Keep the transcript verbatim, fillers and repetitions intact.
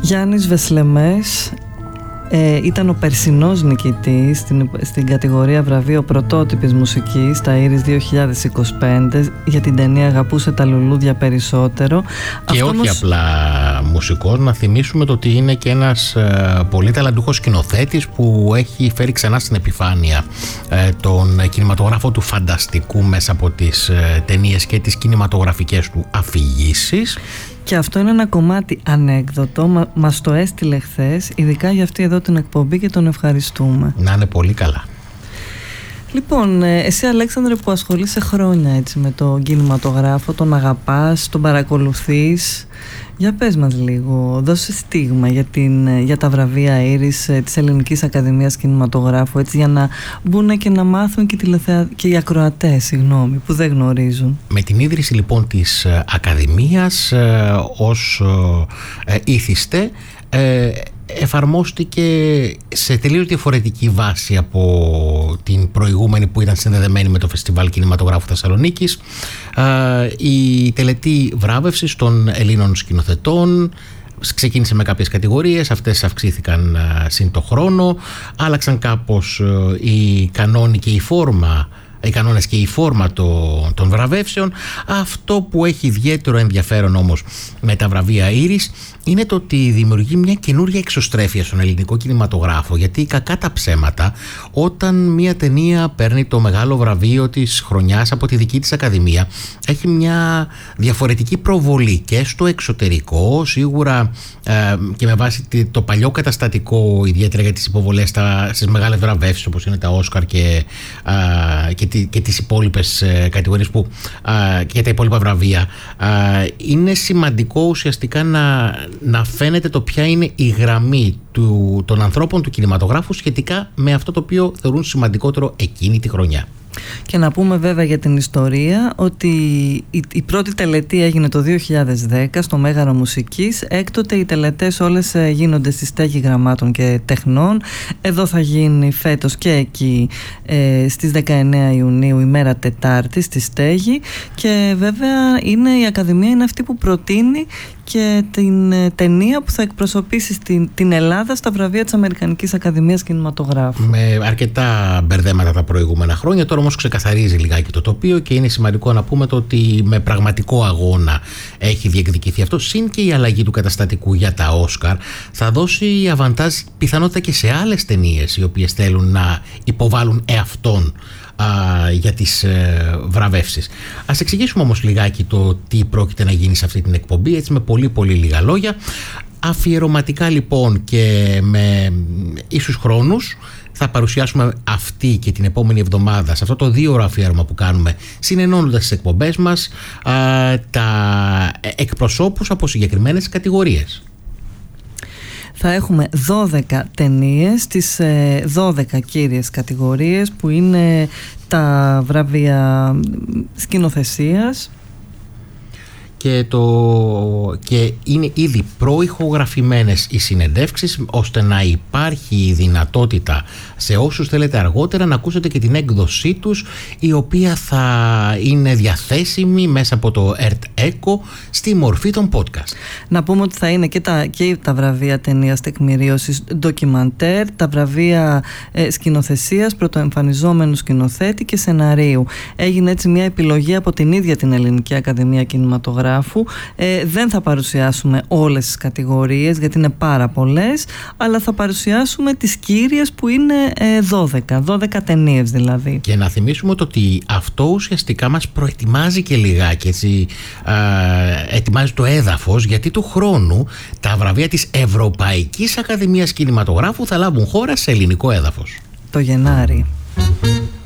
Γιάννης Βεσλεμές ε, ήταν ο περσινός νικητής στην, στην κατηγορία βραβείο πρωτότυπης μουσικής στα Iris δύο χιλιάδες είκοσι πέντε για την ταινία «Αγαπούσε τα λουλούδια περισσότερο». Και αυτό όχι όμως... απλά μουσικός, να θυμίσουμε το ότι είναι και ένας ε, πολύ ταλαντούχος σκηνοθέτης που έχει φέρει ξανά στην επιφάνεια ε, τον κινηματογράφο του φανταστικού μέσα από τις ε, ταινίες και τις κινηματογραφικές του αφηγήσεις. Και αυτό είναι ένα κομμάτι ανέκδοτο, μα, μας το έστειλε χθες, ειδικά για αυτή εδώ την εκπομπή και τον ευχαριστούμε. Να είναι πολύ καλά. Λοιπόν, εσύ Αλέξανδρε που ασχολείσαι χρόνια έτσι με τον κινηματογράφο, τον αγαπάς, τον παρακολουθείς, για πες μας λίγο, δώσε στίγμα για, την, για τα βραβεία Iris της Ελληνικής Ακαδημίας Κινηματογράφου, έτσι, για να μπουν και να μάθουν και, τηλεθεα... και οι ακροατές, συγγνώμη, που δεν γνωρίζουν. Με την ίδρυση λοιπόν της Ακαδημίας ε, ως ε, ήθιστε, ε, εφαρμόστηκε σε τελείως διαφορετική βάση από την προηγούμενη που ήταν συνδεδεμένη με το Φεστιβάλ Κινηματογράφου Θεσσαλονίκης, η τελετή βράβευσης των Ελλήνων σκηνοθετών. Ξεκίνησε με κάποιες κατηγορίες, αυτές αυξήθηκαν συν το χρόνο, άλλαξαν κάπως οι κανόνοι και η φόρμα οι κανόνες και η φόρμα των, των βραβεύσεων. Αυτό που έχει ιδιαίτερο ενδιαφέρον όμως με τα βραβεία Iris είναι το ότι δημιουργεί μια καινούργια εξωστρέφεια στον ελληνικό κινηματογράφο, γιατί κακά τα ψέματα, όταν μια ταινία παίρνει το μεγάλο βραβείο της χρονιάς από τη δική της Ακαδημία, έχει μια διαφορετική προβολή και στο εξωτερικό, σίγουρα ε, και με βάση το παλιό καταστατικό, ιδιαίτερα για τις υποβολές στα, στις μεγάλες βραβεύσεις όπως είναι τα Όσκαρ και, ε, και, και τις υπόλοιπες ε, κατηγορίες που, ε, και τα υπόλοιπα βραβεία. Ε, είναι σημαντικό ουσιαστικά να να φαίνεται το ποια είναι η γραμμή του, των ανθρώπων του κινηματογράφου σχετικά με αυτό το οποίο θεωρούν σημαντικότερο εκείνη τη χρονιά. Και να πούμε βέβαια για την ιστορία ότι η, η πρώτη τελετή έγινε το δύο χιλιάδες δέκα στο Μέγαρο Μουσικής. Έκτοτε οι τελετές όλες γίνονται στη Στέγη Γραμμάτων και Τεχνών. Εδώ θα γίνει φέτος και εκεί ε, στις δεκαεννέα Ιουνίου, ημέρα Τετάρτη, στη Στέγη. Και βέβαια είναι, η Ακαδημία είναι αυτή που προτείνει και την ταινία που θα εκπροσωπήσει την, την Ελλάδα στα βραβεία της Αμερικανικής Ακαδημίας Κινηματογράφου. Με αρκετά μπερδέματα τα προηγούμενα χρόνια, τώρα όμως ξεκαθαρίζει λιγάκι το τοπίο και είναι σημαντικό να πούμε το ότι με πραγματικό αγώνα έχει διεκδικηθεί αυτό. Συν και η αλλαγή του καταστατικού για τα Όσκαρ θα δώσει αβαντάζ πιθανότητα και σε άλλες ταινίες οι οποίες θέλουν να υποβάλουν εαυτόν Α, για τις ε, βραβεύσεις. Ας εξηγήσουμε όμως λιγάκι το τι πρόκειται να γίνει σε αυτή την εκπομπή, έτσι με πολύ πολύ λίγα λόγια. Αφιερωματικά λοιπόν και με ίσους χρόνους θα παρουσιάσουμε αυτή και την επόμενη εβδομάδα, σε αυτό το δύο ώρο αφιέρωμα που κάνουμε, συνενώνοντας τις εκπομπές μας α, τα εκπροσώπους από συγκεκριμένες κατηγορίες. Θα έχουμε δώδεκα ταινίες στις δώδεκα κύριες κατηγορίες που είναι τα βραβεία σκηνοθεσίας. Και, το, και είναι ήδη προηχογραφημένες οι συνεντεύξεις, ώστε να υπάρχει η δυνατότητα σε όσους θέλετε αργότερα να ακούσετε και την έκδοσή τους, η οποία θα είναι διαθέσιμη μέσα από το ΕΡΤ Echo στη μορφή των podcast. Να πούμε ότι θα είναι και τα, και τα βραβεία ταινίας τεκμηρίωσης ντοκιμαντέρ, τα βραβεία ε, σκηνοθεσίας, πρωτοεμφανιζόμενου σκηνοθέτη και σεναρίου. Έγινε έτσι μια επιλογή από την ίδια την Ελληνική Ακαδημία Κινηματογράφου. Ε, δεν θα παρουσιάσουμε όλες τις κατηγορίες γιατί είναι πάρα πολλές, αλλά θα παρουσιάσουμε τις κύριες που είναι ε, δώδεκα, δώδεκα ταινίες δηλαδή. Και να θυμίσουμε ότι αυτό ουσιαστικά μας προετοιμάζει και λιγάκι, έτσι, ε, ετοιμάζει το έδαφος, γιατί του χρόνου τα βραβεία της Ευρωπαϊκής Ακαδημίας Κινηματογράφου θα λάβουν χώρα σε ελληνικό έδαφος. Το Γενάρη.